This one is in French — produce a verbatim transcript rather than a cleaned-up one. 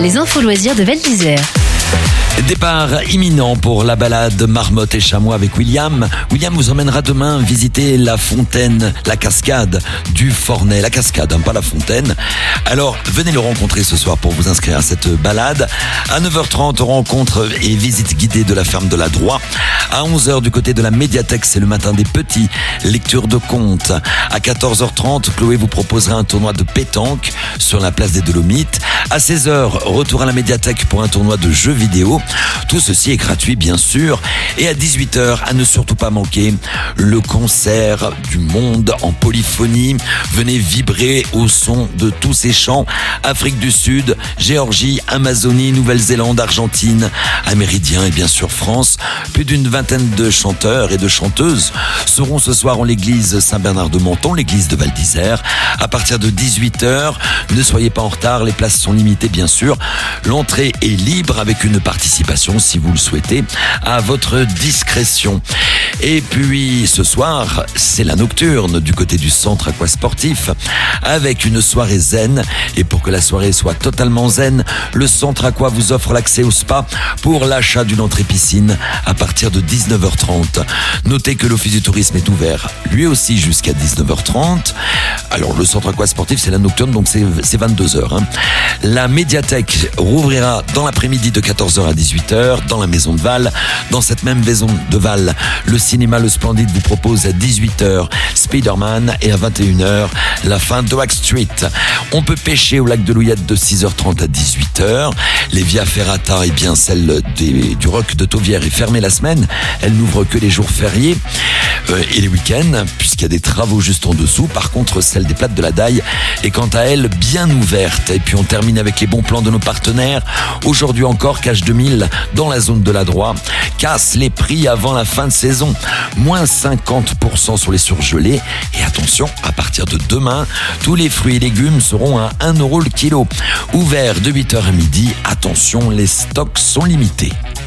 les infos loisirs de Val d'Isère. Départ imminent pour la balade Marmotte et Chamois avec William. William vous emmènera demain visiter la fontaine, la cascade du Fornay. La cascade, hein, pas la fontaine. Alors, venez le rencontrer ce soir pour vous inscrire à cette balade. À neuf heures trente, rencontre et visite guidée de la ferme de la Droit. À onze heures, du côté de la médiathèque, c'est le matin des petits, lecture de contes. À quatorze heures trente, Chloé vous proposera un tournoi de pétanque sur la place des Dolomites. À seize heures, retour à la médiathèque pour un tournoi de jeux vidéo. Tout ceci est gratuit, bien sûr. Et à dix-huit heures, à ne surtout pas manquer, le concert du monde en polyphonie. Venez vibrer au son de tous ces chants. Afrique du Sud, Géorgie, Amazonie, Nouvelle-Zélande, Argentine, Améridien et bien sûr France. Plus d'une vingtaine de chanteurs et de chanteuses seront ce soir en l'église Saint-Bernard de Menton, l'église de Val d'Isère. À partir de dix-huit heures, ne soyez pas en retard, les places sont limitées bien sûr. L'entrée est libre avec une participation si vous le souhaitez à votre discrétion. Et puis ce soir, c'est la nocturne du côté du centre aquasportif avec une soirée zen. Et pour que la soirée soit totalement zen, le centre aqua vous offre l'accès au spa pour l'achat d'une entrée piscine à partir de dix-neuf heures trente. Notez que l'office du tourisme est ouvert lui aussi jusqu'à dix-neuf heures trente. Alors le centre aquasportif c'est la nocturne, donc c'est, c'est vingt-deux heures. Hein. La médiathèque rouvrira dans l'après-midi de quatorze heures à dix-huit heures dans la maison de Val. Dans cette même maison de Val, le cinéma Le Splendide vous propose à dix-huit heures Spider-Man et à vingt et une heures la fin de Oak Street. On peut pêcher au lac de Louillette de six heures trente à dix-huit heures. Les Via Ferrata et bien celle des, du Roc de Tauvière est fermée la semaine. Elle n'ouvre que les jours fériés euh, et les week-ends puisqu'il y a des travaux juste en dessous. Par contre, celle des Plates de la Daille est quant à elle bien ouverte. Et puis on termine avec les bons plans de nos partenaires. Aujourd'hui encore, Cache deux mille dans la zone de la Droit casse les prix avant la fin de saison. Moins cinquante pour cent sur les surgelés. Et attention, à partir de demain, tous les fruits et légumes seront à un euro le kilo. Ouvert de huit heures à midi. Attention, les stocks sont limités.